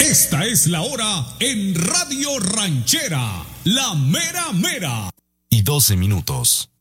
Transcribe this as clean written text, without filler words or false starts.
Esta es la hora en Radio Ranchera, la mera mera. Y 12 minutos.